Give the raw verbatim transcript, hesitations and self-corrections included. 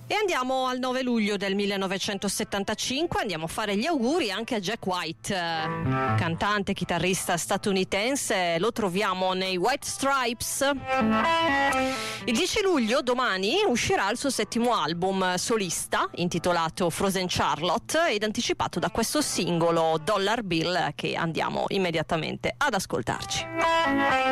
E andiamo al nove luglio del millenovecentosettantacinque, andiamo a fare gli auguri anche a Jack White, cantante, chitarrista statunitense, lo troviamo nei White Stripes. Il dieci luglio, domani, uscirà il suo settimo album solista, intitolato Frozen Charlotte, ed anticipato da questo singolo Dollar Bill che andiamo immediatamente ad ascoltarci.